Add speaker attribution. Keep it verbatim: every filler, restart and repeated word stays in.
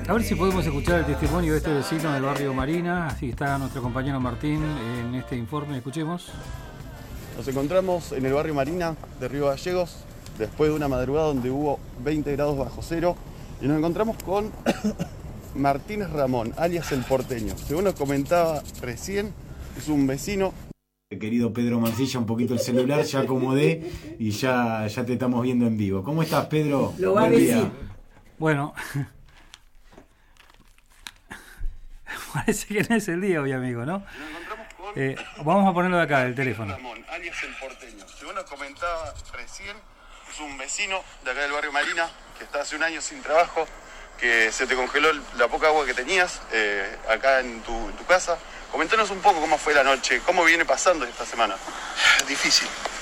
Speaker 1: A ver si podemos escuchar el testimonio de este vecino del barrio Marina. Así está nuestro compañero Martín en este informe. Escuchemos.
Speaker 2: Nos encontramos en el barrio Marina de Río Gallegos, después de una madrugada donde hubo veinte grados bajo cero, y nos encontramos con Martínez Ramón, alias El Porteño. Según nos comentaba recién, es un vecino.
Speaker 3: Querido Pedro Mancilla, un poquito el celular, ya acomodé y ya, ya te estamos viendo en vivo. ¿Cómo estás, Pedro?
Speaker 4: Lo va a decir.
Speaker 1: Bueno, parece que no es el día hoy, amigo, ¿no? Eh, vamos a ponerlo de acá, el teléfono.
Speaker 2: Ramón, alias El Porteño. Según nos comentaba recién, es un vecino de acá del barrio Marina que está hace un año sin trabajo, que se te congeló la poca agua que tenías eh, acá en tu, en tu casa. Comentanos un poco cómo fue la noche, cómo viene pasando esta semana.
Speaker 5: Difícil.